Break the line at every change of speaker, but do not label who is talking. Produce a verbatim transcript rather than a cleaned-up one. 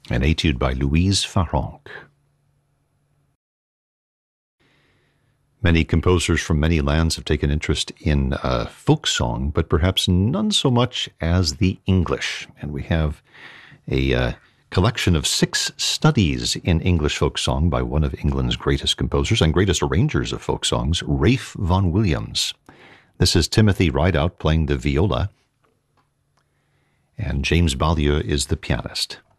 an etude by Louise Farrenc. Many composers from many lands have taken interest in uh, folk song, but perhaps none so much as the English. And we have a uh, collection of six studies in English folk song by one of England's greatest composers and greatest arrangers of folk songs, Ralph Vaughan Williams. This is Timothy Rideout playing the viola, and James Ballieu is the pianist.